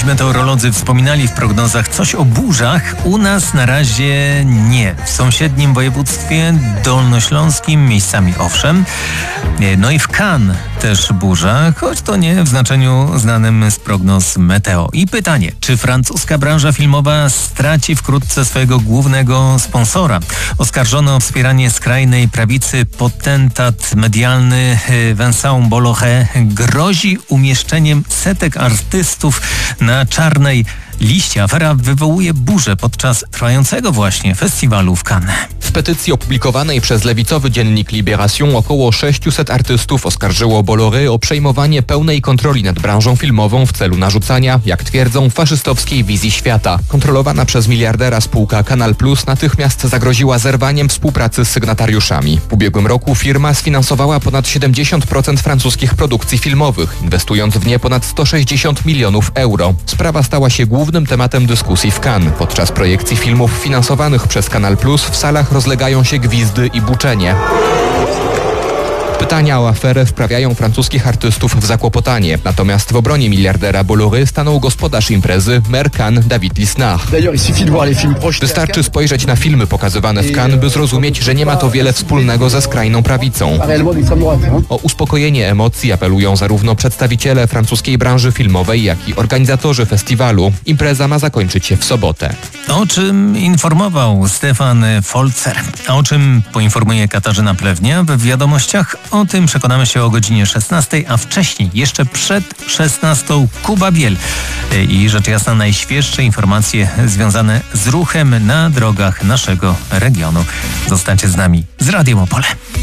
Dziś meteorolodzy wspominali w prognozach coś o burzach. U nas na razie nie. W sąsiednim województwie dolnośląskim miejscami owszem. No i w Cannes też burza, choć to nie w znaczeniu znanym z prognoz meteo. I pytanie, czy francuska branża filmowa straci wkrótce swojego głównego sponsora? Oskarżony o wspieranie skrajnej prawicy potentat medialny Vincent Bolloré grozi umieszczeniem setek artystów na czarnej liście. Afera wywołuje burzę podczas trwającego właśnie festiwalu w Cannes. W petycji opublikowanej przez lewicowy dziennik Libération około 600 artystów oskarżyło Bolloré o przejmowanie pełnej kontroli nad branżą filmową w celu narzucania, jak twierdzą, faszystowskiej wizji świata. Kontrolowana przez miliardera spółka Canal Plus natychmiast zagroziła zerwaniem współpracy z sygnatariuszami. W ubiegłym roku firma sfinansowała ponad 70% francuskich produkcji filmowych, inwestując w nie ponad 160 milionów euro. Sprawa stała się głównym tematem dyskusji w Cannes. Podczas projekcji filmów finansowanych przez Canal Plus w salach rozlegają się gwizdy i buczenie. Pytania o aferę wprawiają francuskich artystów w zakłopotanie. Natomiast w obronie miliardera Bolloré stanął gospodarz imprezy, mer Cannes David Lisnard. Wystarczy spojrzeć na filmy pokazywane w Cannes, by zrozumieć, że nie ma to wiele wspólnego ze skrajną prawicą. O uspokojenie emocji apelują zarówno przedstawiciele francuskiej branży filmowej, jak i organizatorzy festiwalu. Impreza ma zakończyć się w sobotę. O czym informował Stefan Folzer, a o czym poinformuje Katarzyna Plewnia w wiadomościach? O tym przekonamy się o godzinie 16, a wcześniej, jeszcze przed 16, Kuba Biel. I rzecz jasna najświeższe informacje związane z ruchem na drogach naszego regionu. Zostańcie z nami z Radiem Opole.